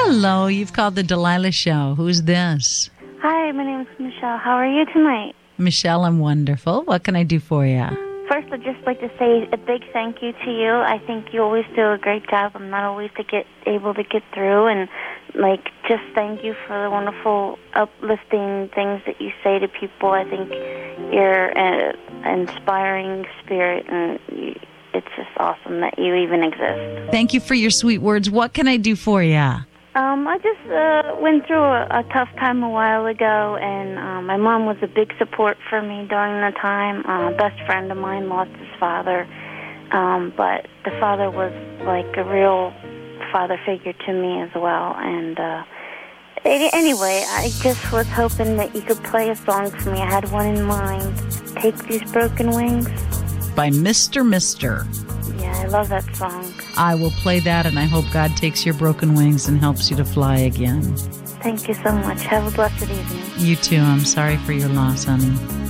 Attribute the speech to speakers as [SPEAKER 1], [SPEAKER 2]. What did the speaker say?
[SPEAKER 1] Hello, you've called the Delilah Show. Who's this?
[SPEAKER 2] Hi, my name's Michelle. How are you tonight?
[SPEAKER 1] Michelle, I'm wonderful. What can I do for you?
[SPEAKER 2] First, I'd just like to say a big thank you to you. I think you always do a great job. I'm not always able to get through, and just thank you for the wonderful, uplifting things that you say to people. I think you're an inspiring spirit, and it's just awesome that you even exist.
[SPEAKER 1] Thank you for your sweet words. What can I do for you?
[SPEAKER 2] I just went through a tough time a while ago, and my mom was a big support for me during the time. A best friend of mine lost his father, but the father was like a real father figure to me as well. And anyway, I just was hoping that you could play a song for me. I had one in mind. Take These Broken Wings.
[SPEAKER 1] By Mr. Mister.
[SPEAKER 2] Yeah, I love that song.
[SPEAKER 1] I will play that, and I hope God takes your broken wings and helps you to fly again.
[SPEAKER 2] Thank you so much. Have a blessed evening.
[SPEAKER 1] You too. I'm sorry for your loss, honey.